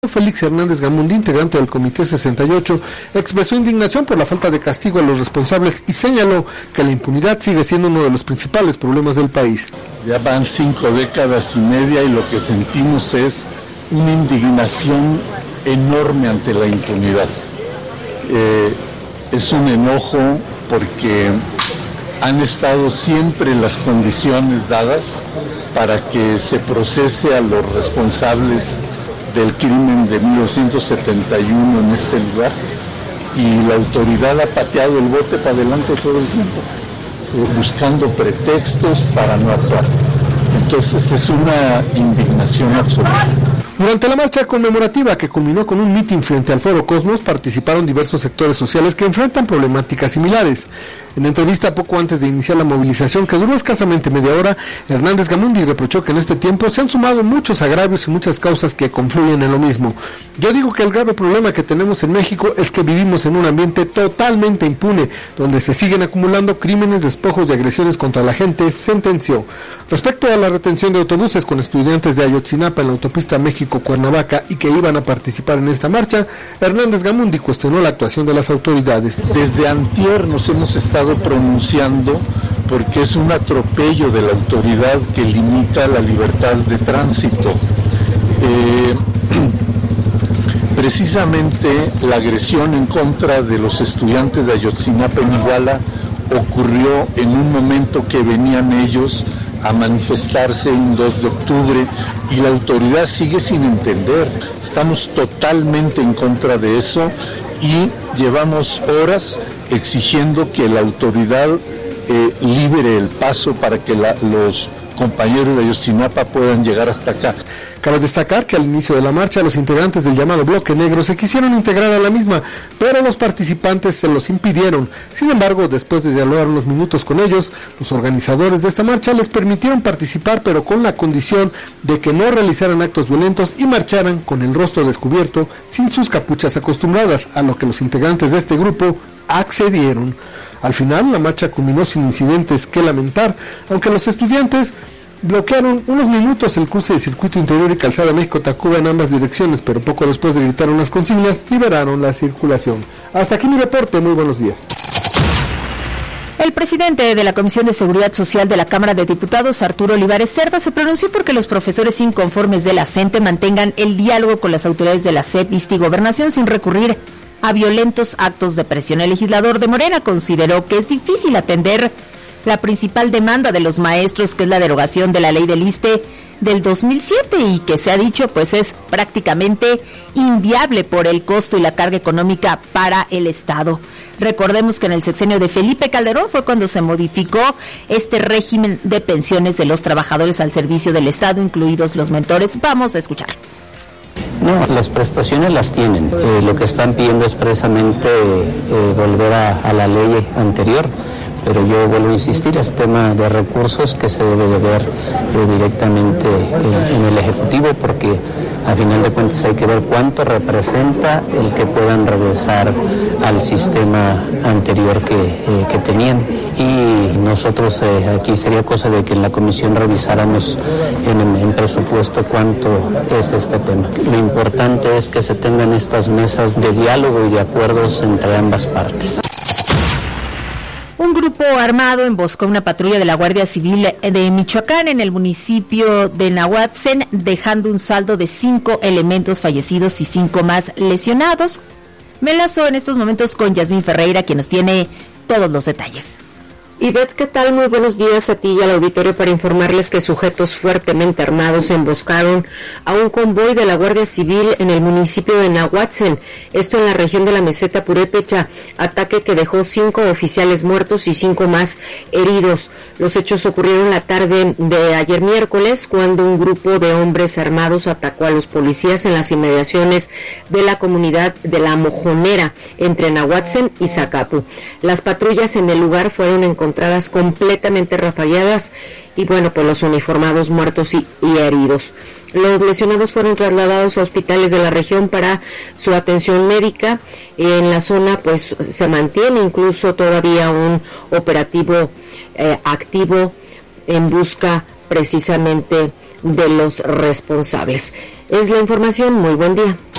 Félix Hernández Gamundi, integrante del Comité 68, expresó indignación por la falta de castigo a los responsables y señaló que la impunidad sigue siendo uno de los principales problemas del país. Ya van 5 décadas y media y lo que sentimos es una indignación enorme ante la impunidad. Es un enojo porque han estado siempre las condiciones dadas para que se procese a los responsables del crimen de 1971 en este lugar, y la autoridad ha pateado el bote para adelante todo el tiempo, buscando pretextos para no actuar. Entonces es una indignación absoluta. Durante la marcha conmemorativa que culminó con un mitin frente al Foro Cosmos, participaron diversos sectores sociales que enfrentan problemáticas similares. En entrevista poco antes de iniciar la movilización, que duró escasamente media hora, Hernández Gamundi reprochó que en este tiempo se han sumado muchos agravios y muchas causas que confluyen en lo mismo. Yo digo que el grave problema que tenemos en México es que vivimos en un ambiente totalmente impune, donde se siguen acumulando crímenes, despojos y agresiones contra la gente, sentenció. Respecto a la retención de autobuses con estudiantes de Ayotzinapa en la autopista México-Cuernavaca y que iban a participar en esta marcha, Hernández Gamundi cuestionó la actuación de las autoridades. Desde antier nos hemos estado pronunciando porque es un atropello de la autoridad que limita la libertad de tránsito. Precisamente la agresión en contra de los estudiantes de Ayotzinapa en Iguala ocurrió en un momento que venían ellos a manifestarse un 2 de octubre y la autoridad sigue sin entender. Estamos totalmente en contra de eso y llevamos horas exigiendo que la autoridad libere el paso para que los compañeros de Ayotzinapa puedan llegar hasta acá. Cabe destacar que al inicio de la marcha los integrantes del llamado Bloque Negro se quisieron integrar a la misma, pero los participantes se los impidieron. Sin embargo, después de dialogar unos minutos con ellos, los organizadores de esta marcha les permitieron participar, pero con la condición de que no realizaran actos violentos y marcharan con el rostro descubierto, sin sus capuchas acostumbradas, a lo que los integrantes de este grupo accedieron. Al final, la marcha culminó sin incidentes que lamentar, aunque los estudiantes bloquearon unos minutos el cruce de Circuito Interior y Calzada México-Tacuba en ambas direcciones, pero poco después de gritar unas consignas, liberaron la circulación. Hasta aquí mi reporte, muy buenos días. El presidente de la Comisión de Seguridad Social de la Cámara de Diputados, Arturo Olivares Cerda, se pronunció porque los profesores inconformes de la CENTE mantengan el diálogo con las autoridades de la SEP, ISSSTE y Gobernación sin recurrir a violentos actos de presión. El legislador de Morena consideró que es difícil atender la principal demanda de los maestros, que es la derogación de la ley del ISSSTE del 2007 y que se ha dicho pues es prácticamente inviable por el costo y la carga económica para el Estado. Recordemos que en el sexenio de Felipe Calderón fue cuando se modificó este régimen de pensiones de los trabajadores al servicio del Estado, incluidos los mentores. Vamos a escuchar. No, las prestaciones las tienen. Lo que están pidiendo es precisamente volver a la ley anterior. Pero yo vuelvo a insistir, es tema de recursos que se debe de ver directamente en el Ejecutivo, porque a final de cuentas hay que ver cuánto representa el que puedan regresar al sistema anterior que tenían. Y nosotros aquí sería cosa de que en la comisión revisáramos en presupuesto cuánto es este tema. Lo importante es que se tengan estas mesas de diálogo y de acuerdos entre ambas partes. Un grupo armado emboscó una patrulla de la Guardia Civil de Michoacán en el municipio de Nahuatzen, dejando un saldo de 5 elementos fallecidos y 5 más lesionados. Me enlazo en estos momentos con Yasmín Ferreira, quien nos tiene todos los detalles. Ivette, ¿qué tal? Muy buenos días a ti y al auditorio para informarles que sujetos fuertemente armados emboscaron a un convoy de la Guardia Civil en el municipio de Nahuatzen, esto en la región de la Meseta Purépecha, ataque que dejó 5 oficiales muertos y 5 más heridos. Los hechos ocurrieron la tarde de ayer miércoles, cuando un grupo de hombres armados atacó a los policías en las inmediaciones de la comunidad de La Mojonera, entre Nahuatzen y Zacapu. Las patrullas en el lugar fueron encontradas completamente rafagueadas y bueno, pues los uniformados muertos y heridos. Los lesionados fueron trasladados a hospitales de la región para su atención médica. En la zona pues se mantiene incluso todavía un operativo activo en busca precisamente de los responsables. Es la información, muy buen día.